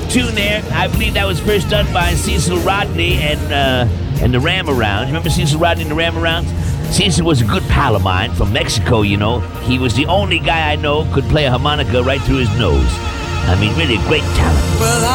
tune there. I believe that was first done by Cecil Rodney and the Ram-Arounds. Remember Cecil Rodney and the Ram-Arounds? Cecil was a good pal of mine from Mexico, you know. He was the only guy I know could play a harmonica right through his nose. I mean, really a great talent. Well,